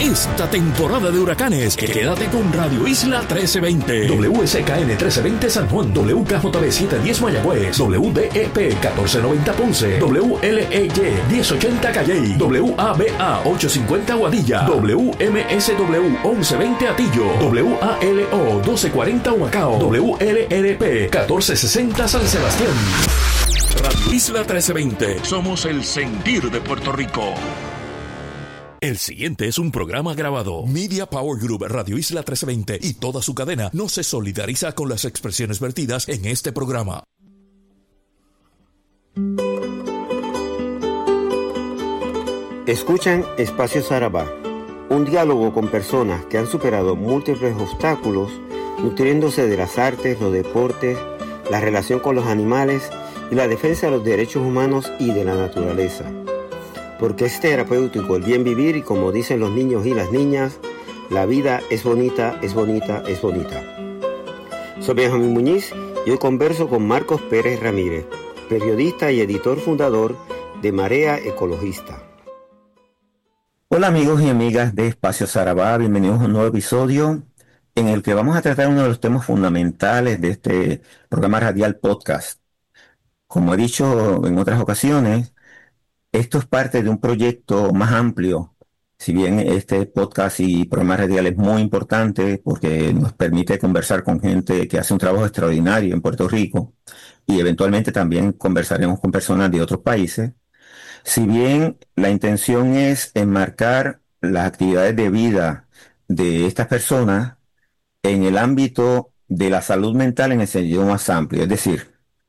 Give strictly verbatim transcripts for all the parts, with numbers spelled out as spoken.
esta temporada de huracanes. Quédate con Radio Isla trece veinte, W S K N trece veinte San Juan, W K J B setecientos diez Mayagüez, W D E P catorce noventa Ponce, W L E Y diez ochenta Calley, W A B A ochocientos cincuenta Aguadilla, W M S W once veinte Atillo, W A L O doce cuarenta Humacao, W L R P catorce sesenta San Sebastián. Radio Isla trece veinte, somos el sentir de Puerto Rico. El siguiente es un programa grabado. Media Power Group, Radio Isla trece veinte y toda su cadena no se solidariza con las expresiones vertidas en este programa. Escuchan Espacio Sarabá, un diálogo con personas que han superado múltiples obstáculos, nutriéndose de las artes, los deportes, la relación con los animales y la defensa de los derechos humanos y de la naturaleza. Porque es terapéutico el bien vivir y, como dicen los niños y las niñas, la vida es bonita, es bonita, es bonita. Soy Benjamín Muñiz y hoy converso con Marcos Pérez Ramírez, periodista y editor fundador de Marea Ecologista. Hola amigos y amigas de Espacio Sarabá, bienvenidos a un nuevo episodio en el que vamos a tratar uno de los temas fundamentales de este programa radial podcast. Como he dicho en otras ocasiones, esto es parte de un proyecto más amplio. Si bien este podcast y programa radial es muy importante porque nos permite conversar con gente que hace un trabajo extraordinario en Puerto Rico y eventualmente también conversaremos con personas de otros países. Si bien la intención es enmarcar las actividades de vida de estas personas en el ámbito de la salud mental en el sentido más amplio, es decir,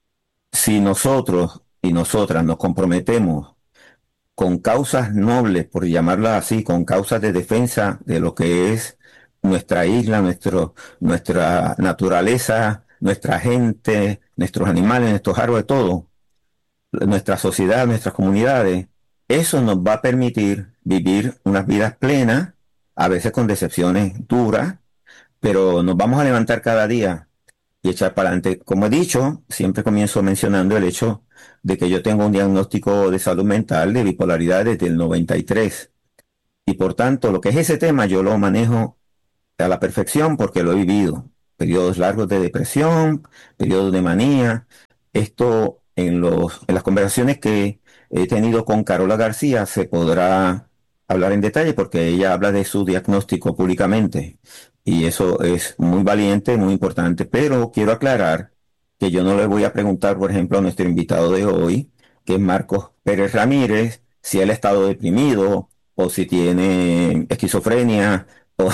si nosotros y nosotras nos comprometemos con causas nobles, por llamarlas así, con causas de defensa de lo que es nuestra isla, nuestro, nuestra naturaleza, nuestra gente, nuestros animales, nuestros árboles, todo, nuestra sociedad, nuestras comunidades, eso nos va a permitir vivir unas vidas plenas, a veces con decepciones duras, pero nos vamos a levantar cada día y echar para adelante. Como he dicho, siempre comienzo mencionando el hecho de que yo tengo un diagnóstico de salud mental de bipolaridad desde el noventa y tres. Y por tanto, lo que es ese tema yo lo manejo a la perfección porque lo he vivido. Periodos largos de depresión, periodos de manía. Esto en, los, en las conversaciones que he tenido con Carola García se podrá hablar en detalle porque ella habla de su diagnóstico públicamente. Y eso es muy valiente, muy importante, pero quiero aclarar que yo no le voy a preguntar, por ejemplo, a nuestro invitado de hoy, que es Marcos Pérez Ramírez, si él ha estado deprimido, o si tiene esquizofrenia, o,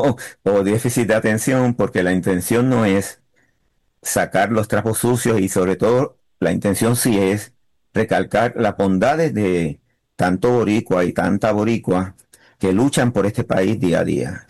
o déficit de atención, porque la intención no es sacar los trapos sucios y sobre todo la intención sí es recalcar las bondades de tanto boricua y tanta boricua que luchan por este país día a día.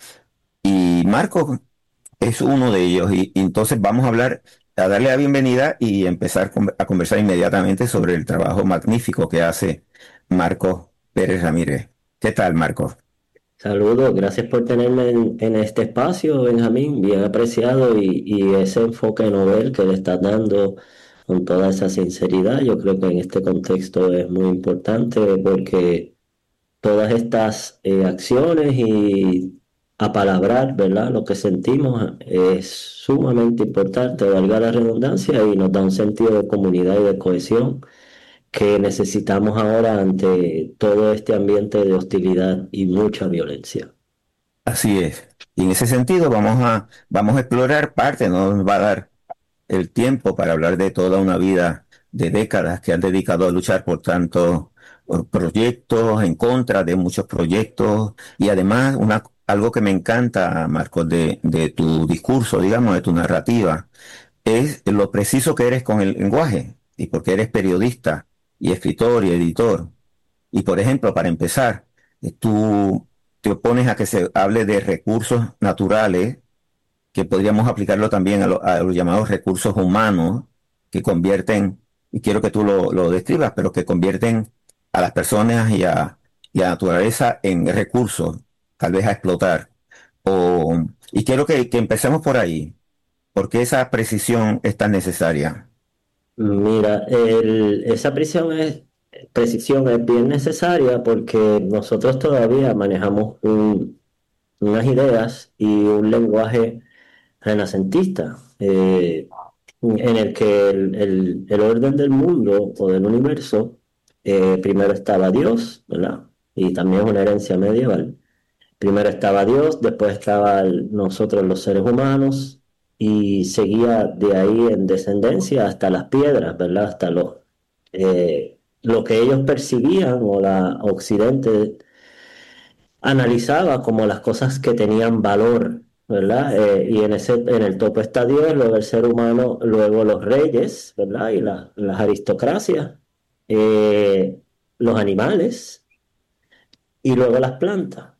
Y Marcos es uno de ellos y, y entonces vamos a hablar, a darle la bienvenida y empezar con, a conversar inmediatamente sobre el trabajo magnífico que hace Marcos Pérez Ramírez. ¿Qué tal, Marcos? Saludos, gracias por tenerme en, en este espacio, Benjamín, bien apreciado y, y ese enfoque novel que le estás dando con toda esa sinceridad, yo creo que en este contexto es muy importante porque todas estas eh, acciones y apalabrar, ¿verdad? Lo que sentimos es sumamente importante, valga la redundancia, y nos da un sentido de comunidad y de cohesión que necesitamos ahora ante todo este ambiente de hostilidad y mucha violencia. Así es. Y en ese sentido vamos a, vamos a explorar parte, no nos va a dar el tiempo para hablar de toda una vida de décadas que han dedicado a luchar por tantos proyectos, en contra de muchos proyectos, y además una, algo que me encanta, Marcos, de, de tu discurso, digamos, de tu narrativa, es lo preciso que eres con el lenguaje, y porque eres periodista, y escritor, y editor. Y por ejemplo, para empezar, tú te opones a que se hable de recursos naturales, que podríamos aplicarlo también a, lo, a los llamados recursos humanos, que convierten, y quiero que tú lo, lo describas, pero que convierten a las personas y a, y a la naturaleza en recursos, tal vez a explotar. O, y quiero que, que empecemos por ahí, porque esa precisión es tan necesaria. Mira, el, esa precisión es, precisión es bien necesaria porque nosotros todavía manejamos un unas ideas y un lenguaje renacentista, eh, en el que el, el- el orden del mundo o del universo, eh, primero estaba Dios, ¿verdad? Y también es una herencia medieval. Primero estaba Dios, después estaba el- nosotros los seres humanos y seguía de ahí en descendencia hasta las piedras, ¿verdad? Hasta los, eh, lo que ellos percibían o la Occidente analizaba como las cosas que tenían valor, ¿verdad? Eh, y en ese, en el topo está Dios, luego el ser humano, luego los reyes, ¿verdad? Y la- las aristocracias, eh, los animales y luego las plantas.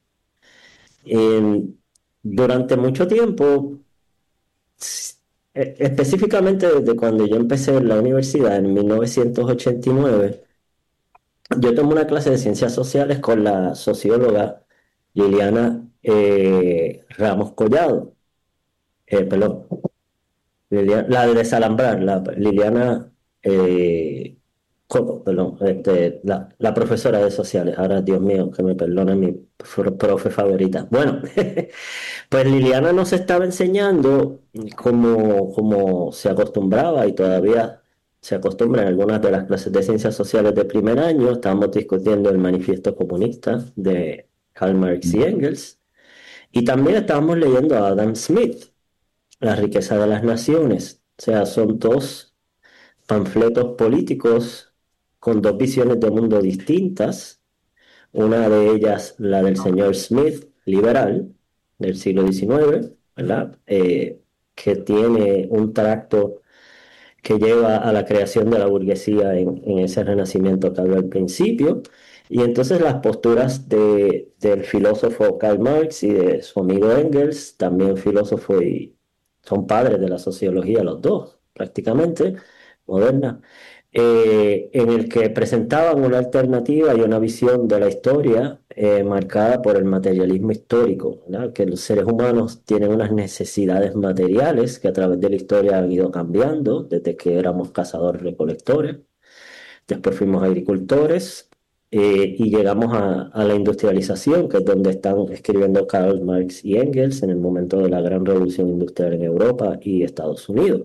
En- Durante mucho tiempo, s- e- específicamente desde cuando yo empecé en la universidad en mil novecientos ochenta y nueve, yo tomé una clase de ciencias sociales con la socióloga Liliana eh, Ramos Collado, eh, perdón, Lilia- la de Desalambrar, la Liliana eh, Coco, perdón, este, la, la profesora de sociales. Ahora, Dios mío, que me perdone mi pro- profe favorita. Bueno, pues Liliana nos estaba enseñando cómo, cómo se acostumbraba y todavía se acostumbra en algunas de las clases de ciencias sociales de primer año. Estábamos discutiendo el manifiesto comunista de Karl Marx y Engels. Y también estábamos leyendo a Adam Smith, La riqueza de las naciones. O sea, son dos panfletos políticos con dos visiones de mundo distintas. Una de ellas, la del señor Smith, liberal, del siglo diecinueve, ¿verdad? Eh, que tiene un tracto que lleva a la creación de la burguesía en, en ese renacimiento que habló al principio. Y entonces las posturas de, del filósofo Karl Marx y de su amigo Engels, también filósofo y son padres de la sociología los dos, prácticamente, moderna, eh, en el que presentaban una alternativa y una visión de la historia eh, marcada por el materialismo histórico, ¿verdad? Que los seres humanos tienen unas necesidades materiales que a través de la historia han ido cambiando, desde que éramos cazadores-recolectores, después fuimos agricultores, eh, y llegamos a, a la industrialización, que es donde están escribiendo Karl Marx y Engels en el momento de la gran revolución industrial en Europa y Estados Unidos.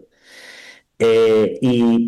Eh, y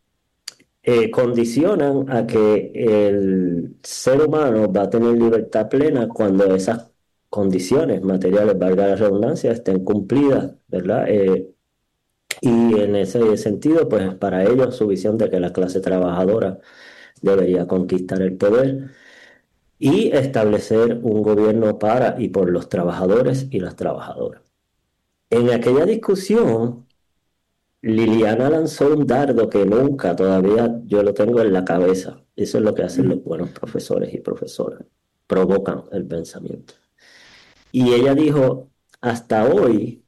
eh, condicionan a que el ser humano va a tener libertad plena cuando esas condiciones materiales, valga la redundancia, estén cumplidas, ¿verdad? Eh, y en ese sentido, pues para ellos su visión de que la clase trabajadora debería conquistar el poder y establecer un gobierno para y por los trabajadores y las trabajadoras. En aquella discusión, Liliana lanzó un dardo que nunca, todavía yo lo tengo en la cabeza. Eso es lo que hacen los buenos profesores y profesoras. Provocan el pensamiento. Y ella dijo, hasta hoy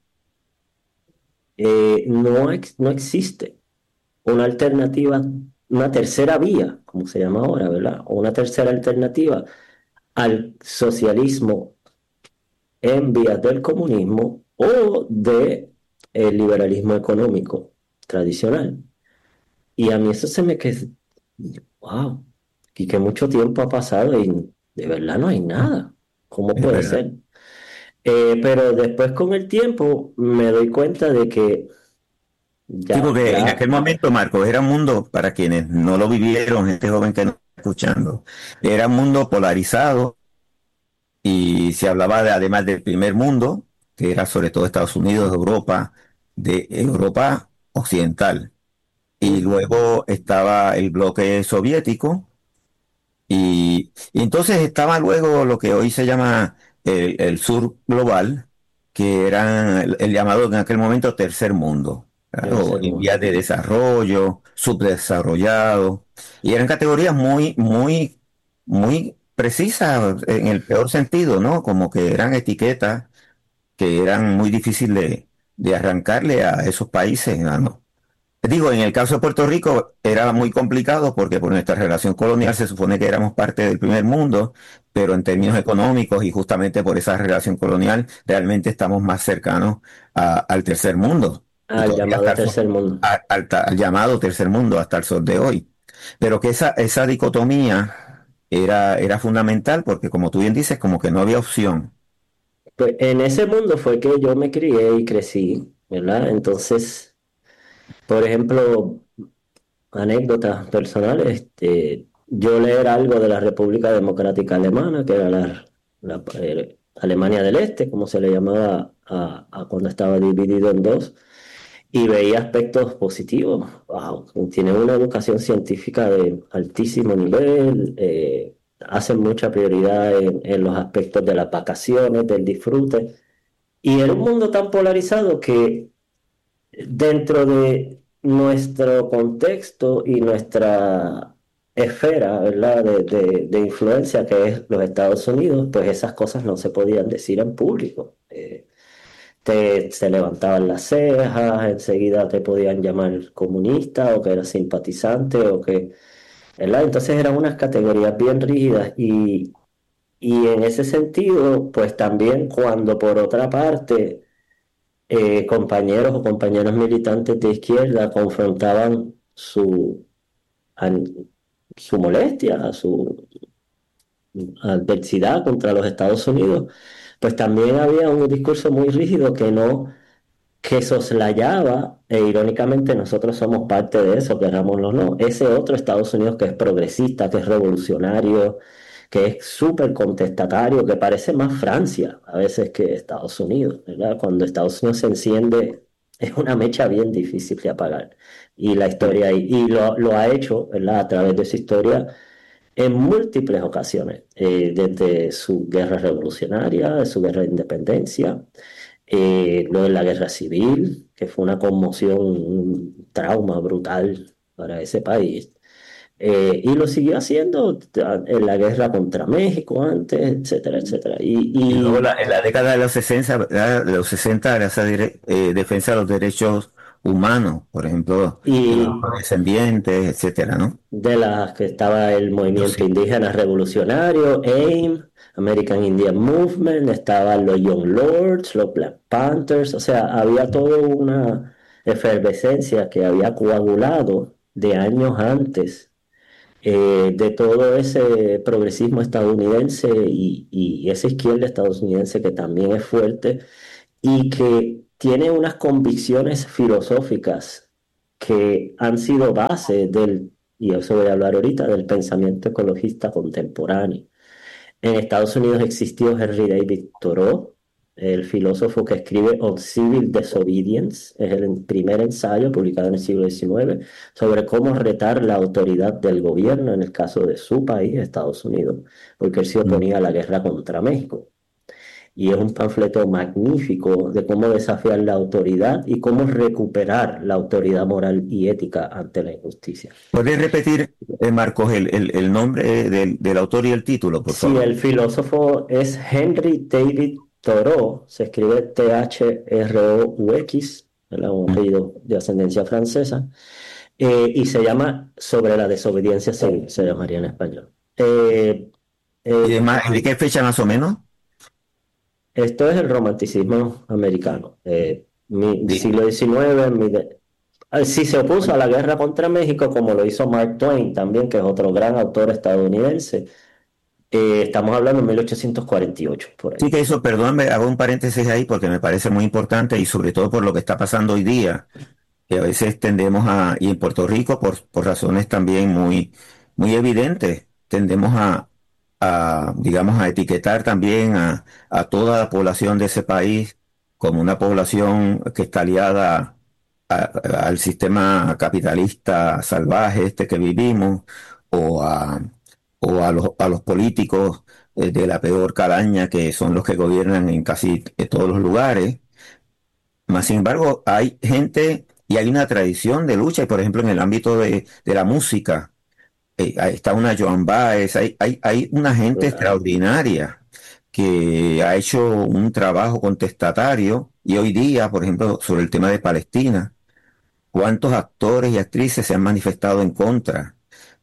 eh, no, ex- no existe una alternativa, una tercera vía, como se llama ahora, ¿verdad? O una tercera alternativa al socialismo en vías del comunismo o de el liberalismo económico tradicional. Y a mí eso se me quedó, wow, y que mucho tiempo ha pasado y de verdad no hay nada. ¿Cómo Es puede verdad. ser? Eh, pero después con el tiempo me doy cuenta de que Sí, ya, porque en ya, aquel momento, Marcos, era un mundo, para quienes no lo vivieron, este joven que nos está escuchando, era un mundo polarizado y se hablaba de, además del primer mundo, que era sobre todo Estados Unidos, Europa, de Europa occidental. Y mm, luego estaba el bloque soviético. Y, y entonces estaba luego lo que hoy se llama el, el sur global, que era el, el llamado en aquel momento tercer mundo, claro, tercer en vías mundo. de desarrollo, subdesarrollado, y eran categorías muy, muy, muy precisas en el peor sentido, ¿no? Como que eran etiquetas que eran muy difíciles de, de arrancarle a esos países, ¿no? Digo, en el caso de Puerto Rico era muy complicado porque por nuestra relación colonial se supone que éramos parte del primer mundo, pero en términos económicos y justamente por esa relación colonial realmente estamos más cercanos a- al tercer mundo y Al todavía hasta llamado el sol- tercer mundo. a- al, ta- al llamado tercer mundo hasta el sol de hoy. Pero que esa, esa dicotomía era, era fundamental porque como tú bien dices, como que no había opción. Pues en ese mundo fue que yo me crié y crecí, ¿verdad? Entonces, por ejemplo, anécdotas personales, este, yo leer algo de la República Democrática Alemana, que era la, la, eh, Alemania del Este, como se le llamaba a, a cuando estaba dividido en dos, y veía aspectos positivos. Wow, tienen una educación científica de altísimo nivel, eh, hacen mucha prioridad en, en los aspectos de las vacaciones, del disfrute. Y era un mundo tan polarizado que dentro de nuestro contexto y nuestra esfera, ¿verdad? De, de, de influencia que es los Estados Unidos, pues esas cosas no se podían decir en público. Eh, te, se levantaban las cejas, enseguida te podían llamar comunista o que eras simpatizante o que, ¿verdad? Entonces eran unas categorías bien rígidas y, y en ese sentido, pues también cuando por otra parte eh, compañeros o compañeras militantes de izquierda confrontaban su, an- su molestia, su adversidad contra los Estados Unidos, pues también había un discurso muy rígido que no, que soslayaba, e irónicamente nosotros somos parte de eso, querámoslo o no, ese otro Estados Unidos que es progresista, que es revolucionario, que es súper contestatario, que parece más Francia a veces que Estados Unidos, ¿verdad? Cuando Estados Unidos se enciende es una mecha bien difícil de apagar. Y la historia, y, y lo, lo ha hecho, ¿verdad? A través de su historia en múltiples ocasiones, eh, desde su guerra revolucionaria, su guerra de independencia, eh, lo de la guerra civil, que fue una conmoción, un trauma brutal para ese país. Eh, y lo siguió haciendo en la guerra contra México antes, etcétera, etcétera. Y, Y luego y, la- en la década de los sesenta, ¿verdad? De los sesenta era esa dire- eh, defensa de los derechos humanos, por ejemplo, de los y afrodescendientes, etcétera, ¿no? de las que estaba el Yo movimiento sí. indígena revolucionario, AIM, American Indian Movement, estaban los Young Lords, los Black Panthers, o sea, había toda una efervescencia que había coagulado de años antes, eh, de todo ese progresismo estadounidense y, y esa izquierda estadounidense que también es fuerte y que tiene unas convicciones filosóficas que han sido base del, y eso voy a hablar ahorita, del pensamiento ecologista contemporáneo. En Estados Unidos existió Henry David Thoreau, el filósofo que escribe On Civil Disobedience, es el primer ensayo publicado en el siglo diecinueve sobre cómo retar la autoridad del gobierno en el caso de su país, Estados Unidos, porque él se Mm. oponía a la guerra contra México. Y es un panfleto magnífico de cómo desafiar la autoridad y cómo recuperar la autoridad moral y ética ante la injusticia. ¿Puedes repetir, eh, Marcos, el, el- el nombre del, del autor y el título, por Sí, favor? el filósofo es Henry David Thoreau, se escribe T H R O U X, ¿verdad? Un Mm. apellido de ascendencia francesa, eh, y se llama Sobre la desobediencia civil, se llamaría en español. Eh, ¿Y de, eh, ma- de qué fecha más o menos? Esto es el romanticismo americano, eh, mi, Sí. siglo diecinueve. Mi de- ah, si se opuso a la guerra contra México, como lo hizo Mark Twain también, que es otro gran autor estadounidense, eh, estamos hablando de mil ochocientos cuarenta y ocho, por Sí ahí. que eso, perdón, me hago un paréntesis ahí porque me parece muy importante y sobre todo por lo que está pasando hoy día, que a veces tendemos a, y en Puerto Rico por, por razones también muy, muy evidentes, tendemos a, a, digamos, a etiquetar también a, a toda la población de ese país como una población que está aliada a- a- al sistema capitalista salvaje este que vivimos, o a, o a los, a los políticos eh, de la peor calaña que son los que gobiernan en casi eh, todos los lugares. Más sin embargo, hay gente y hay una tradición de lucha, y por ejemplo, en el ámbito de, de la música, eh, ahí está una Joan Baez, hay, hay, hay una gente Brutal. extraordinaria que ha hecho un trabajo contestatario, y hoy día, por ejemplo, sobre el tema de Palestina, cuántos actores y actrices se han manifestado en contra.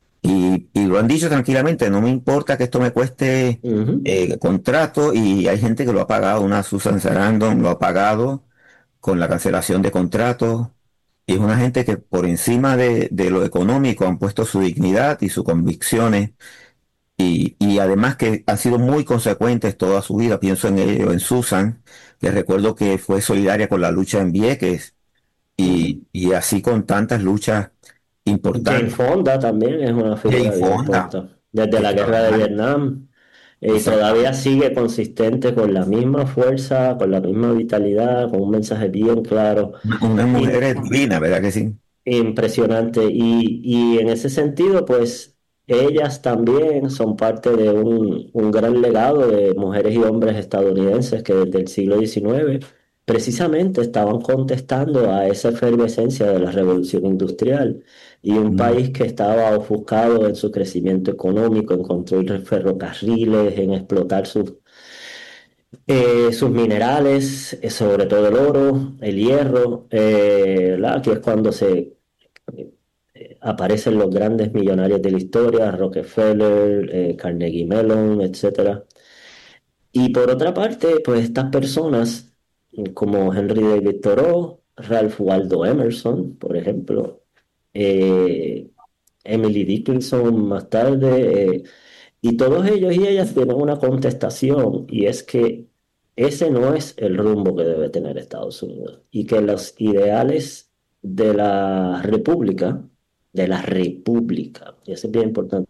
Y, y lo han dicho tranquilamente, no me importa que esto me cueste Ujú. eh, contrato, y hay gente que lo ha pagado, una Susan Sarandon lo ha pagado con la cancelación de contratos, y es una gente que por encima de, de lo económico han puesto su dignidad y sus convicciones Y, y además que han sido muy consecuentes toda su vida. Pienso en ello, en Susan, que recuerdo que fue solidaria con la lucha en Vieques Ujú. y, y así con tantas luchas Jane importantes. Fonda también es una Jane figura bien Fonda, importante. Desde la guerra de extraordinaria, Vietnam, eh, y todavía exactamente. sigue consistente con la misma fuerza, con la misma vitalidad, con un mensaje bien claro. Una, una mujer divina, ¿verdad que sí? Impresionante. Y, y en ese sentido, pues ellas también son parte de un, un gran legado de mujeres y hombres estadounidenses que desde el siglo diecinueve precisamente estaban contestando a esa efervescencia de la revolución industrial y un Mm. país que estaba ofuscado en su crecimiento económico, en construir ferrocarriles, en explotar sus eh, sus minerales, eh, sobre todo el oro, el hierro, eh, ¿verdad? Aquí es cuando se eh, aparecen los grandes millonarios de la historia, Rockefeller, eh, Carnegie Mellon, etcétera. Y por otra parte, pues estas personas eh, como Henry David Thoreau, Ralph Waldo Emerson, por ejemplo, eh, Emily Dickinson más tarde, eh, y todos ellos y ellas tienen una contestación, y es que ese no es el rumbo que debe tener Estados Unidos, y que los ideales de la república, de la república, y eso es bien importante.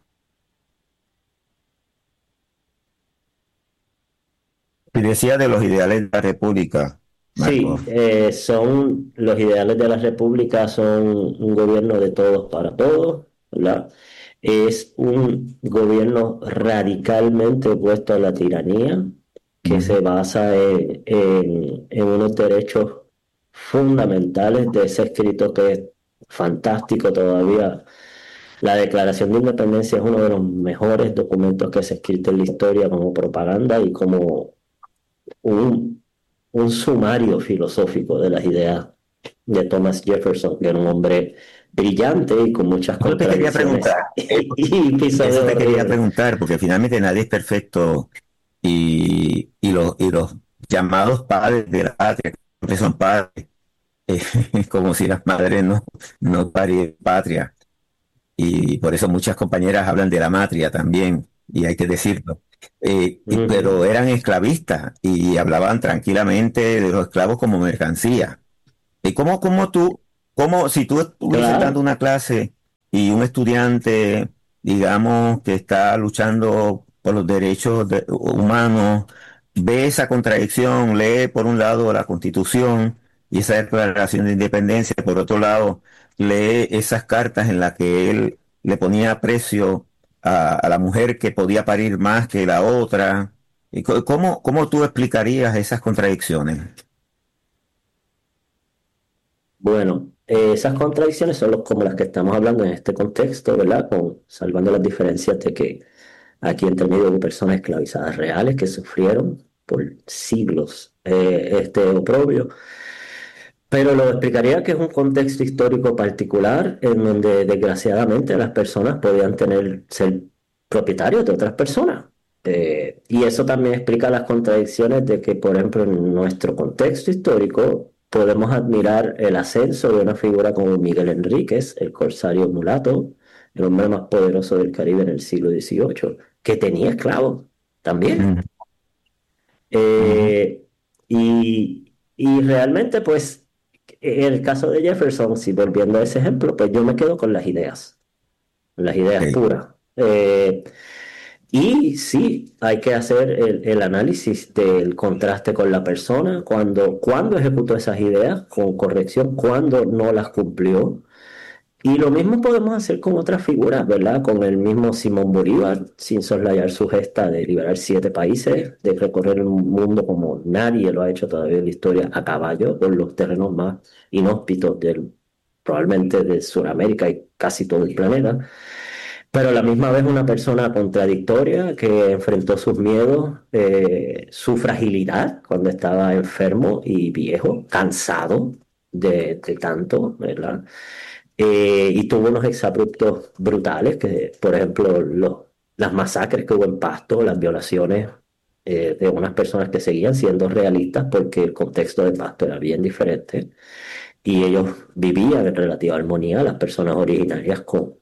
Y decía de los ideales de la República, Sí, Marco. eh, son los ideales de la república, son un gobierno de todos para todos, ¿verdad? Es un gobierno radicalmente opuesto a la tiranía, que Mm. se basa en, en- en unos derechos fundamentales de ese escrito que es fantástico todavía. La Declaración de Independencia es uno de los mejores documentos que se ha escrito en la historia como propaganda y como un, un sumario filosófico de las ideas de Thomas Jefferson, que era un hombre brillante y con muchas Eso te quería contradicciones preguntar, eh, y episodios eso te quería horribles. preguntar, porque finalmente nadie es perfecto y, y, los, y los llamados padres de la patria, que siempre son padres, eh, como si las madres no, no parieran patria. Y por eso muchas compañeras hablan de la matria también, y hay que decirlo. Eh, y- Ujú. pero eran esclavistas y hablaban tranquilamente de los esclavos como mercancía. ¿Y cómo, cómo tú, cómo si tú estuvieses dando Claro. una clase y un estudiante, digamos, que está luchando por los derechos de- humanos, ve esa contradicción, lee por un lado la Constitución y esa declaración de independencia, por otro lado lee esas cartas en las que él le ponía precio a, a la mujer que podía parir más que la otra? ¿Y co- cómo, cómo tú explicarías esas contradicciones? Bueno, eh, esas contradicciones son los- como las que estamos hablando en este contexto, ¿verdad? Con, salvando las diferencias de que aquí entre medio hubo personas esclavizadas reales que sufrieron por siglos eh, este oprobio. Pero lo explicaría que es un contexto histórico particular en donde desgraciadamente las personas podían tener, ser propietarios de otras personas. Eh, y eso también explica las contradicciones de que, por ejemplo, en nuestro contexto histórico podemos admirar el ascenso de una figura como Miguel Enríquez, el corsario mulato, el hombre más poderoso del Caribe en el siglo dieciocho, que tenía esclavos también. Ujú, ujú. Eh, y, y realmente, pues, en el caso de Jefferson, si volviendo a ese ejemplo, pues yo me quedo con las ideas, las ideas Ok. puras. Eh, y sí, hay que hacer el, el análisis del contraste con la persona, cuando, cuando ejecutó esas ideas con corrección, cuando no las cumplió. Y lo mismo podemos hacer con otras figuras, ¿verdad? Con el mismo Simón Bolívar, sin soslayar su gesta de liberar siete países, de recorrer el mundo como nadie lo ha hecho todavía en la historia, a caballo, por los terrenos más inhóspitos del, probablemente de Sudamérica y casi todo el planeta. Pero a la misma vez una persona contradictoria que enfrentó sus miedos, eh, su fragilidad cuando estaba enfermo y viejo, cansado de, de tanto, ¿verdad? Eh, y tuvo unos exabruptos brutales, que por ejemplo los, las masacres que hubo en Pasto, las violaciones eh, de unas personas que seguían siendo realistas porque el contexto de Pasto era bien diferente y ellos vivían en relativa armonía, las personas originarias con,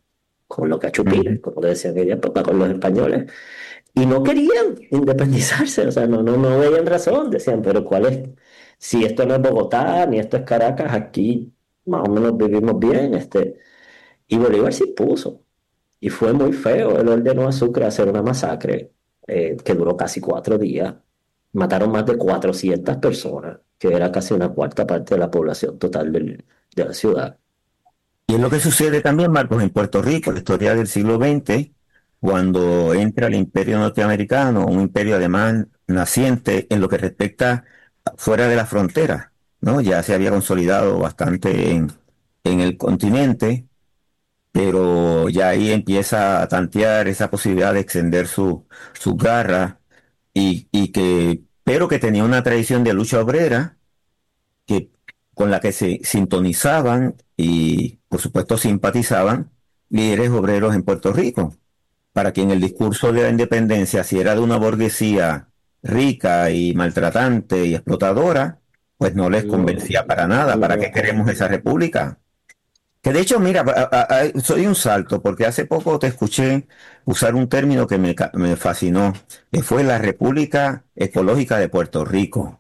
con los Ujú. cachupiles, como le decían en aquella época, con los españoles, y no querían independizarse, o sea, no, no, no veían razón, decían, pero ¿cuál es? Si esto no es Bogotá, ni esto es Caracas, aquí más o menos vivimos bien, este, y Bolívar se impuso. Y fue muy feo. Él ordenó a Sucre hacer una masacre eh, que duró casi cuatro días. Mataron más de cuatrocientas personas, que era casi una cuarta parte de la población total del- de la ciudad. Y es lo que sucede también, Marcos, en Puerto Rico, la historia del siglo veinte, cuando entra el imperio norteamericano, un imperio además naciente en lo que respecta fuera de la frontera, ¿no? Ya se había consolidado bastante en, en el continente, pero ya ahí empieza a tantear esa posibilidad de extender su, sus garras y, y que, pero que tenía una tradición de lucha obrera que, con la que se sintonizaban y, por supuesto, simpatizaban líderes obreros en Puerto Rico, para quien el discurso de la independencia, si era de una burguesía rica y maltratante y explotadora, pues no les No, convencía para nada. ¿Para qué no. queremos esa república? Que de hecho, mira, a- a- a- soy un salto, porque hace poco te escuché usar un término que me, ca- me fascinó, que fue la República Ecológica de Puerto Rico.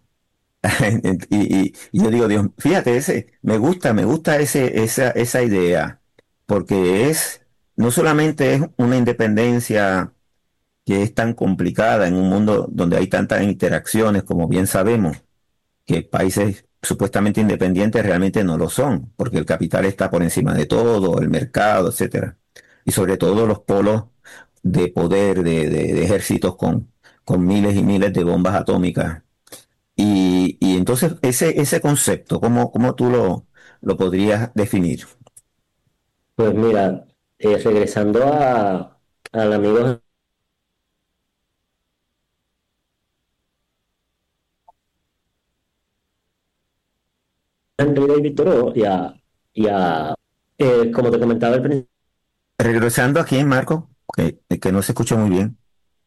Y, y- y yo digo, Dios, fíjate, ese, me gusta, me gusta ese, esa, esa idea, porque es, no solamente es una independencia que es tan complicada en un mundo donde hay tantas interacciones, como bien sabemos, que países supuestamente independientes realmente no lo son, porque el capital está por encima de todo, el mercado, etcétera. Y sobre todo los polos de poder de, de- de ejércitos con, con miles y miles de bombas atómicas. Y, y entonces ese, ese concepto, ¿cómo, cómo tú lo, lo podrías definir? Pues mira, eh, regresando a, al amigo Henry David Thoreau y a, y a, eh, como te comentaba al principio, Regresando aquí, Marco, que, que no se escucha muy bien.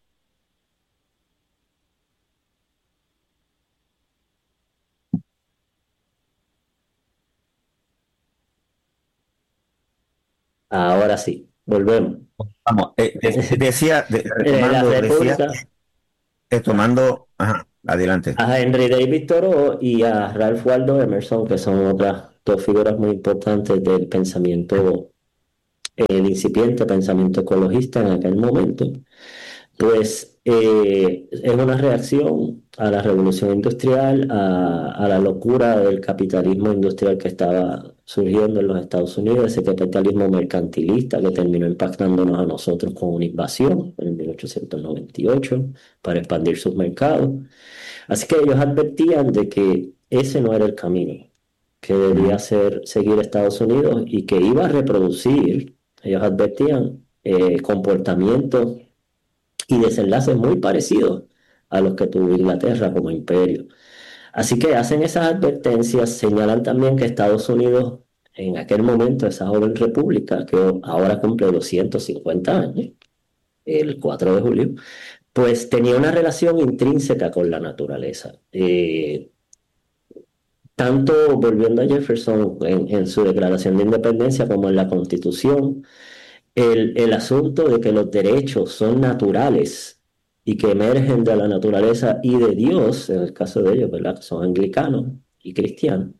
ahora sí, volvemos. Vamos, eh, de- decía, de- Eh, la retomando, decía, República, ajá, retomando, ajá, adelante. a Henry David Thoreau y a Ralph Waldo Emerson, que son otras dos figuras muy importantes del pensamiento, el incipiente pensamiento ecologista en aquel momento, pues eh, es una reacción a la revolución industrial, a, a la locura del capitalismo industrial que estaba surgiendo en los Estados Unidos, ese capitalismo mercantilista que terminó impactándonos a nosotros con una invasión en mil ochocientos noventa y ocho para expandir sus mercados. Así que ellos advertían de que ese no era el camino, que debía Ujú. ser seguir Estados Unidos y que iba a reproducir, ellos advertían, eh, comportamientos y desenlaces muy parecidos a los que tuvo Inglaterra como imperio. Así que hacen esas advertencias, señalan también que Estados Unidos, en aquel momento, esa joven república, que ahora cumple doscientos cincuenta años, el cuatro de julio, pues tenía una relación intrínseca con la naturaleza. Eh, tanto volviendo a Jefferson en, en su declaración de independencia como en la Constitución, el, el asunto de que los derechos son naturales y que emergen de la naturaleza y de Dios, en el caso de ellos, ¿verdad? Que son anglicanos y cristianos,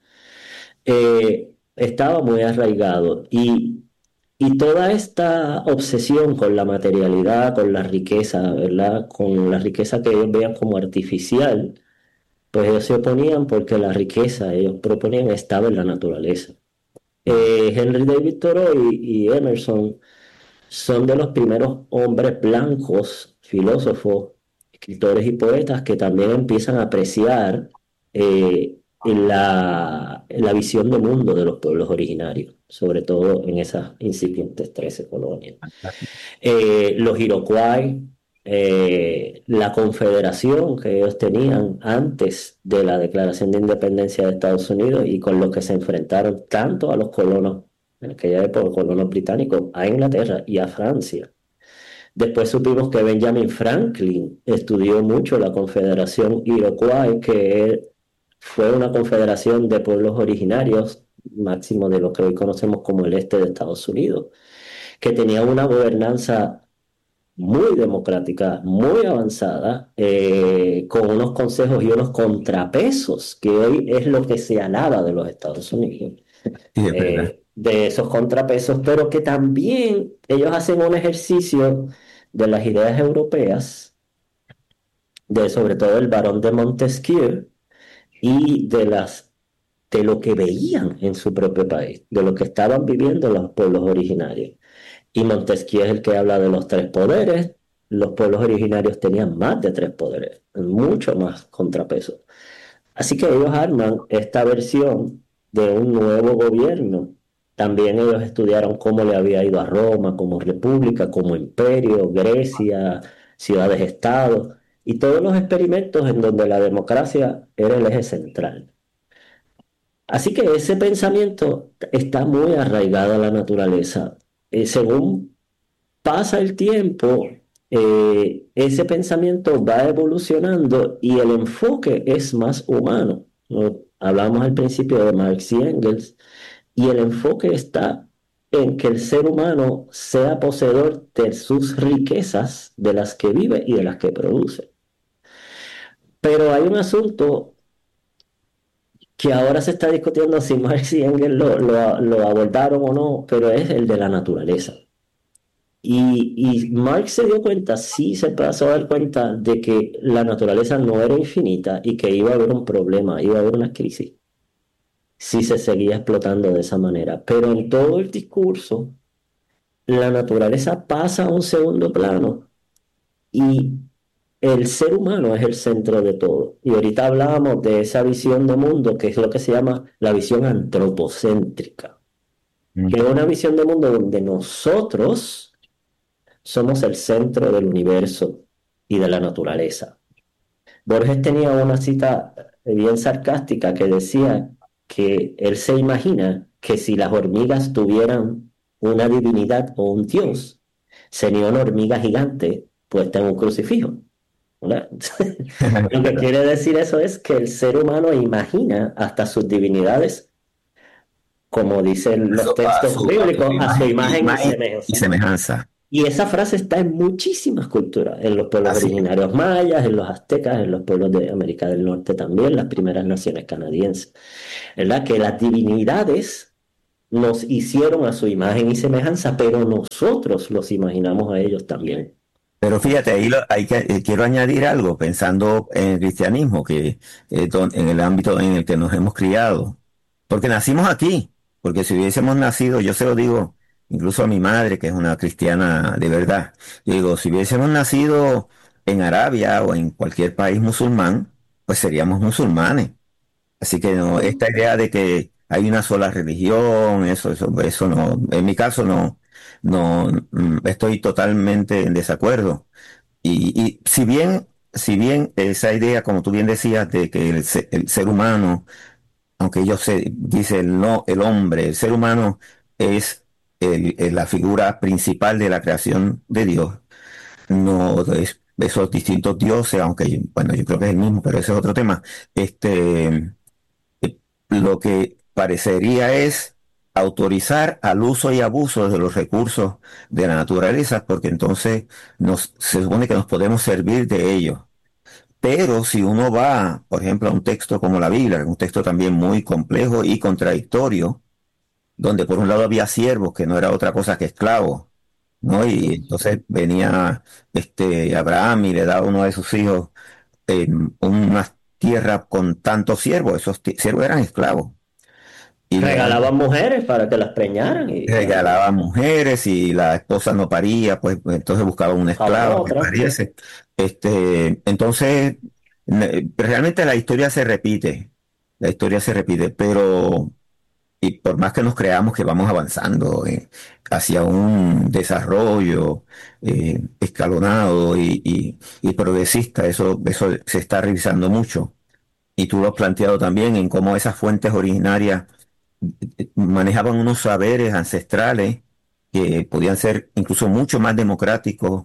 eh, estaba muy arraigado. Y, y toda esta obsesión con la materialidad, con la riqueza, ¿verdad? Con la riqueza que ellos veían como artificial, pues ellos se oponían porque la riqueza, ellos proponían, estaba en la naturaleza. Eh, Henry David Thoreau y, y Emerson son de los primeros hombres blancos, filósofos, escritores y poetas que también empiezan a apreciar eh, la, la visión de mundo de los pueblos originarios, sobre todo en esas incipientes trece colonias. Eh, los Iroquois, eh, la confederación que ellos tenían antes de la declaración de independencia de Estados Unidos y con los que se enfrentaron tanto a los colonos, en aquella época colonos británicos, a Inglaterra y a Francia. Después supimos que Benjamin Franklin estudió mucho la confederación Iroquois, que fue una confederación de pueblos originarios, máximo de lo que hoy conocemos como el este de Estados Unidos, que tenían una gobernanza muy democrática, muy avanzada, eh, con unos consejos y unos contrapesos, que hoy es lo que se alaba de los Estados Unidos, Sí, es verdad. eh, de esos contrapesos, pero que también ellos hacen un ejercicio de las ideas europeas, de sobre todo el barón de Montesquieu, y de las de lo que veían en su propio país, de lo que estaban viviendo los pueblos originarios. Y Montesquieu es el que habla de los tres poderes. Los pueblos originarios tenían más de tres poderes, mucho más contrapesos. Así que ellos arman esta versión de un nuevo gobierno. También ellos estudiaron cómo le había ido a Roma como república, como imperio, Grecia, ciudades-estado, y todos los experimentos en donde la democracia era el eje central. Así que ese pensamiento está muy arraigado a la naturaleza. Eh, según pasa el tiempo, eh, ese pensamiento va evolucionando y el enfoque es más humano, ¿no? Hablamos al principio de Marx y Engels, y el enfoque está en que el ser humano sea poseedor de sus riquezas, de las que vive y de las que produce. Pero hay un asunto que ahora se está discutiendo si Marx y Engels lo, lo, lo abordaron o no, pero es el de la naturaleza. Y, y Marx se dio cuenta, sí se pasó a dar cuenta de que la naturaleza no era infinita y que iba a haber un problema, iba a haber una crisis, si se seguía explotando de esa manera. Pero en todo el discurso, la naturaleza pasa a un segundo plano y el ser humano es el centro de todo. Y ahorita hablábamos de esa visión de mundo, que es lo que se llama la visión antropocéntrica, Mm. que es una visión de mundo donde nosotros somos el centro del universo y de la naturaleza. Borges tenía una cita bien sarcástica que decía que él se imagina que si las hormigas tuvieran una divinidad o un dios, sería una hormiga gigante puesta en un crucifijo, ¿verdad? Lo que quiere decir eso es que el ser humano imagina hasta sus divinidades, como dicen los Eso, a textos su, a bíblicos, su a su imagen, imagen y imagen y semejanza. semejanza. Y esa frase está en muchísimas culturas, en los pueblos Así es. originarios mayas, en los aztecas, en los pueblos de América del Norte también, las primeras naciones canadienses, ¿verdad? Que las divinidades nos hicieron a su imagen y semejanza, pero nosotros los imaginamos a ellos también. Pero fíjate, ahí lo- hay que, eh, quiero añadir algo, pensando en el cristianismo, que eh, don- en el ámbito en el que nos hemos criado. Porque nacimos aquí, porque si hubiésemos nacido, yo se lo digo, incluso a mi madre, que es una cristiana de verdad, yo digo, si hubiésemos nacido en Arabia o en cualquier país musulmán, pues seríamos musulmanes. Así que no, esta idea de que hay una sola religión, eso, eso, eso no, en mi caso no, no, mm, estoy totalmente en desacuerdo. Y, y si bien, si bien esa idea, como tú bien decías, de que el, se- el ser humano, aunque ellos se dice el no, el hombre, el ser humano es el- el- la figura principal de la creación de Dios, no es esos distintos dioses, aunque bueno, yo creo que es el mismo, pero ese es otro tema. Este eh, lo que parecería es autorizar al uso y abuso de los recursos de la naturaleza, porque entonces nos, se supone que nos podemos servir de ellos. Pero si uno va, por ejemplo, a un texto como la Biblia, que es un texto también muy complejo y contradictorio, donde por un lado había siervos, que no era otra cosa que esclavos, ¿no? Y entonces venía este Abraham y le daba a uno de sus hijos eh, una tierra con tantos siervos, esos ti- siervos eran esclavos. Y le daba- Regalaban mujeres para que las preñaran y bueno, regalaba mujeres y la esposa no paría, pues, pues, entonces buscaba una buscaban esclava que otra. pariese. Este, entonces, ne- realmente la historia se repite, la historia se repite, pero y por más que nos creamos que vamos avanzando eh, hacia un desarrollo eh, escalonado y, y- y progresista, eso, eso se está revisando mucho. Y tú lo has planteado también en cómo esas fuentes originarias eh, manejaban unos saberes ancestrales que podían ser incluso mucho más democráticos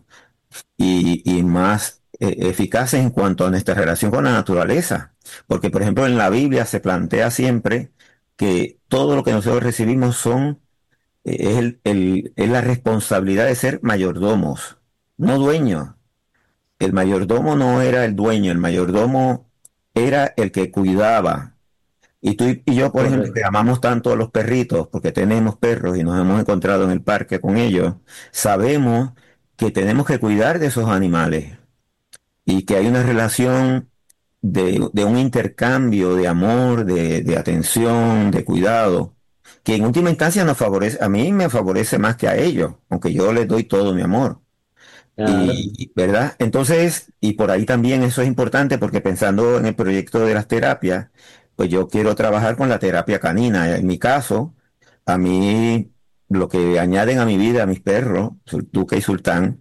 y, y más eh, eficaces en cuanto a nuestra relación con la naturaleza. Porque, por ejemplo, en la Biblia se plantea siempre que todo lo que nosotros recibimos son Es, el, el- es la responsabilidad de ser mayordomos, no dueños. El mayordomo no era el dueño, el mayordomo era el que cuidaba. Y tú y y yo, por ejemplo, que Correcto. amamos tanto a los perritos, porque tenemos perros y nos hemos encontrado en el parque con ellos, sabemos que tenemos que cuidar de esos animales y que hay una relación de, de un intercambio de amor, de, de atención, de cuidado, que en última instancia nos favorece, a mí me favorece más que a ellos, aunque yo les doy todo mi amor. Claro, Y, ¿verdad? Entonces, y por ahí también eso es importante porque pensando en el proyecto de las terapias, pues yo quiero trabajar con la terapia canina. En mi caso, a mí lo que añaden a mi vida, a mis perros, Sul- Duque y Sultán,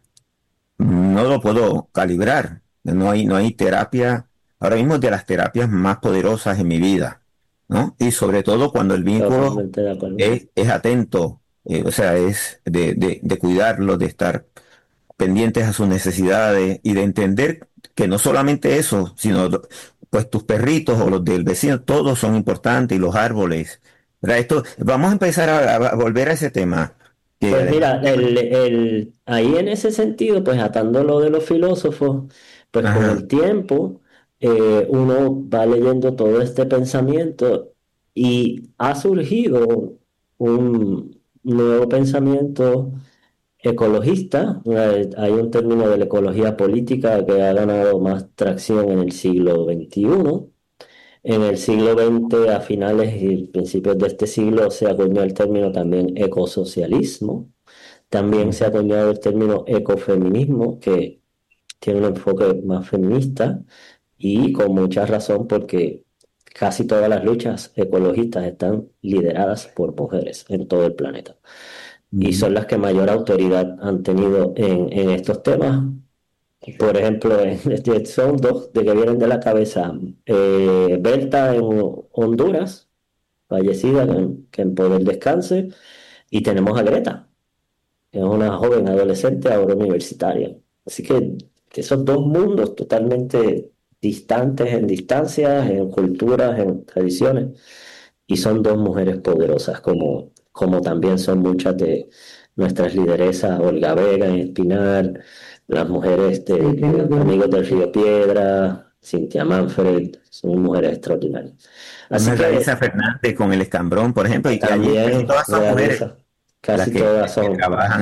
no lo puedo calibrar. No hay, no hay terapia, ahora mismo es de las terapias más poderosas en mi vida, ¿no? Y sobre todo cuando el vínculo totalmente de acuerdo. es, es atento, eh, o sea, es de, de, de cuidarlo, de estar pendientes a sus necesidades y de entender que no solamente eso, sino pues tus perritos o los del vecino, todos son importantes y los árboles. ¿Verdad? Esto, vamos a empezar a, a volver a ese tema, que Pues además, mira, el, el, ahí en ese sentido, pues atando lo de los filósofos, pues con ajá, el tiempo eh, uno va leyendo todo este pensamiento y ha surgido un nuevo pensamiento ecologista. Eh, Hay un término de la ecología política que ha ganado más tracción en el siglo veintiuno. En el siglo veinte, a finales y principios de este siglo, se acuñó el término también ecosocialismo. También se ha acuñado el término ecofeminismo, que tiene un enfoque más feminista y con mucha razón porque casi todas las luchas ecologistas están lideradas por mujeres en todo el planeta y ujú, son las que mayor autoridad han tenido en, en estos temas. Por ejemplo, en- son dos de que vienen de la cabeza. Eh, Berta en Honduras, fallecida, que, que en poder descanse, y tenemos a Greta, que es una joven adolescente ahora universitaria. Así que, que esos dos mundos totalmente distantes en distancias, en culturas, en tradiciones, y son dos mujeres poderosas, como, como también son muchas de nuestras lideresas, Olga Vega en Espinar, las mujeres de Amigos del Río Piedra, Cintia Manfred, son mujeres extraordinarias. Así una Raiza que Fernández con el escambrón, por ejemplo, y, y allí casi también todas son mujeres realiza, las casi que, todas que son. trabajan